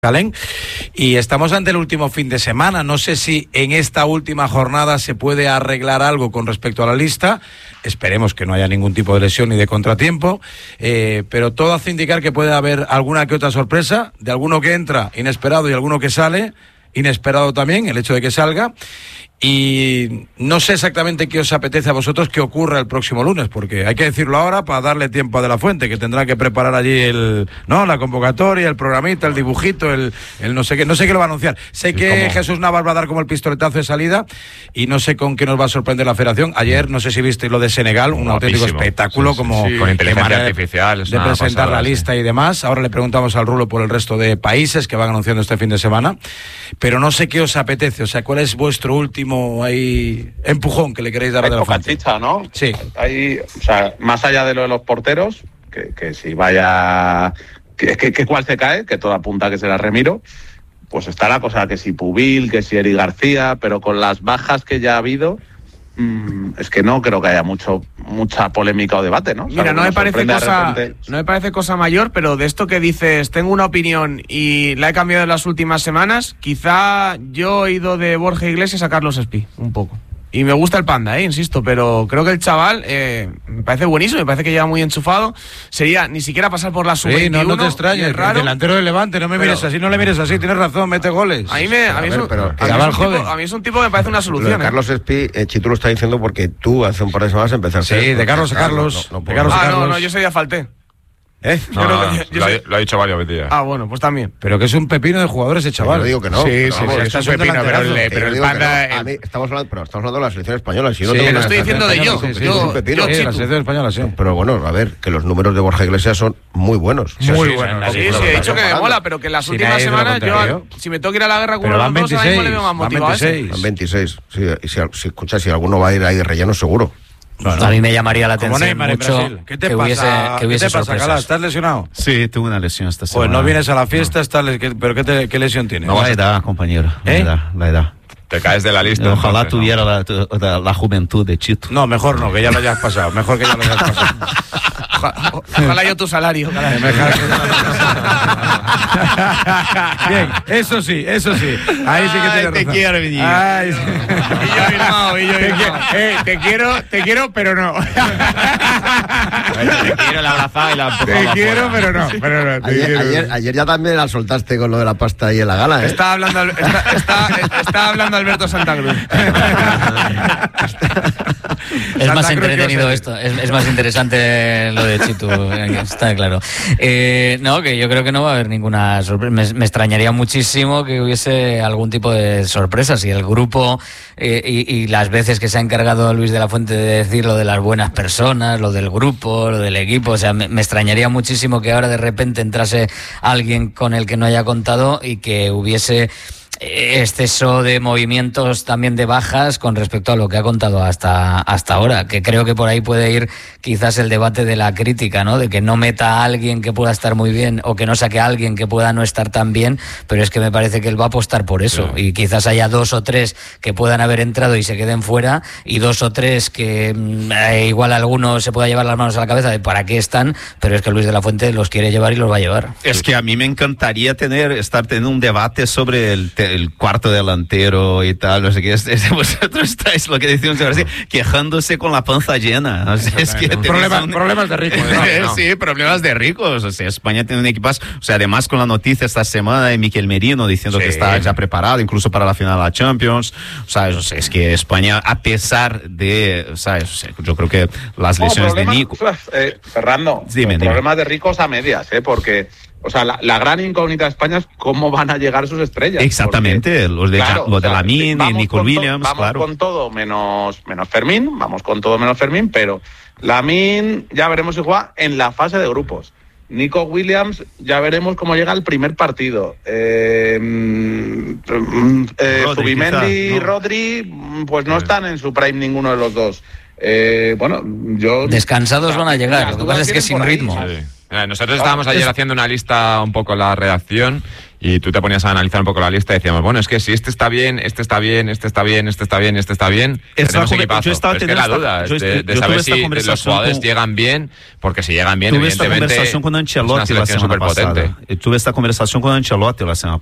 Jerusalén, y estamos ante el último fin de semana. No sé si en esta última jornada se puede arreglar algo con respecto a la lista. Esperemos que no haya ningún tipo de lesión ni de contratiempo, pero todo hace indicar que puede haber alguna que otra sorpresa, de alguno que entra inesperado y alguno que sale inesperado también, el hecho de que salga. Y no sé exactamente qué os apetece a vosotros que ocurra el próximo lunes, porque hay que decirlo ahora para darle tiempo a De la Fuente, que tendrá que preparar allí la convocatoria, el programita, el dibujito, el no sé qué lo va a anunciar. Sé que Jesús Navas va a dar como el pistoletazo de salida y no sé con qué nos va a sorprender la federación. Ayer, no sé si visteis lo de Senegal, un auténtico espectáculo, con inteligencia artificial, de presentar la lista y demás. Ahora le preguntamos al Rulo por el resto de países que van anunciando este fin de semana, pero no sé qué os apetece, o sea, ¿cuál es vuestro último ahí empujón que le queréis dar a De la Fuente? Chicha, ¿no? Sí. Hay, o sea, más allá de lo de los porteros, que si vaya, que cuál se cae, que todo apunta a que será Remiro, pues está la cosa que si Pubil, que si Eri García, pero con las bajas que ya ha habido, es que no creo que haya mucha polémica o debate, ¿no? Mira, no me parece cosa mayor, pero de esto que dices, tengo una opinión y la he cambiado en las últimas semanas, quizá yo he ido de Borja Iglesias a Carlos Espí, un poco. Y me gusta el Panda, insisto, pero creo que el chaval me parece buenísimo, me parece que lleva muy enchufado. Sería ni siquiera pasar por la sub-21. No te extrañes, el delantero del Levante, no le mires así, tienes razón, mete goles. A mí es un tipo que me parece una solución. Carlos Espí, Chitu lo está diciendo porque tú hace un par de semanas empezaste. Sí, de Carlos a Carlos. No, yo ese día falté. Lo ha dicho varios días. Ah, bueno, pues también. Pero que es un pepino de jugadores ese chaval. Yo digo que no. Sí, es un pepino, pero el Panda... Estamos hablando de la selección española. Si no lo estoy diciendo de yo. Yo, la selección española, sí. Pero bueno, a ver, que los números de Borja Iglesias son muy buenos. Muy buenos. Sí, he dicho que me mola, pero que en las últimas semanas yo, si me tengo que ir a la guerra con los dos, ahora mismo le veo más motivado. Van 26. Sí, y si alguno va a ir ahí de relleno, seguro. Bueno, a mí me llamaría la atención mucho ¿Qué te pasa? sorpresas. ¿Estás lesionado? Sí, tuve una lesión esta semana. Pues no vienes a la fiesta, ¿pero qué lesión tienes? No, la edad, compañero. La edad. Te caes de la lista. Ojalá tuviera la juventud de Chito. No, mejor no, que ya lo hayas pasado. Mejor que ya lo hayas pasado. Ojalá yo tu salario. Bien, eso sí. Ahí sí que tienes razón. Te quiero, mi niño. Te quiero, pero no. Te quiero, la abrazada y la Te quiero, pero no. Ayer ya también la soltaste con lo de la pasta ahí en la gala, ¿eh? Está hablando Alberto Santa Cruz. Es más entretenido esto, es más interesante lo de Chitu, está claro. No, que yo creo que no va a haber ninguna sorpresa. Me extrañaría muchísimo que hubiese algún tipo de sorpresa. Si el grupo y las veces que se ha encargado Luis de la Fuente de decir lo de las buenas personas, lo del grupo, lo del equipo, o sea, me extrañaría muchísimo que ahora de repente entrase alguien con el que no haya contado y que hubiese exceso de movimientos, también de bajas con respecto a lo que ha contado hasta ahora, que creo que por ahí puede ir quizás el debate de la crítica, ¿no? De que no meta a alguien que pueda estar muy bien o que no saque a alguien que pueda no estar tan bien, pero es que me parece que él va a apostar por eso, y quizás haya 2 o 3 que puedan haber entrado y se queden fuera, y 2 o 3 que igual alguno se pueda llevar las manos a la cabeza de para qué están, pero es que Luis de la Fuente los quiere llevar y los va a llevar. Es que a mí me encantaría estar teniendo un debate sobre el cuarto delantero y tal, no sé qué. Vosotros estáis, lo que decimos ahora, quejándose con la panza llena. O sea, es que problemas de ricos. Sí, problemas de ricos. O sea, España tiene un equipazo. O sea, además con la noticia esta semana de Mikel Merino diciendo que está ya preparado, incluso para la final de la Champions. O sea, es que España, a pesar de, ¿sabes? Yo creo que las lesiones de Nico... Fernando, problemas de ricos a medias, porque... O sea, la gran incógnita de España es cómo van a llegar sus estrellas. Exactamente, los de Lamine y Nico Williams, vamos con todo menos Fermín, pero Lamine ya veremos si juega en la fase de grupos. Nico Williams ya veremos cómo llega al primer partido. Zubimendi y Rodri, pues no están en su prime ninguno de los dos. Descansados van a llegar, lo que pasa es que sin ritmo. Nosotros estábamos ayer haciendo una lista un poco la redacción y tú te ponías a analizar un poco la lista y decíamos, bueno, es que si este está bien, este está bien, este está bien, este está bien, este está bien, tenemos equipazo. Pero es que la duda de saber si los jugadores llegan bien, porque si llegan bien, evidentemente tuve esta conversación con Ancelotti la semana pasada. Tuve esta conversación con Ancelotti la semana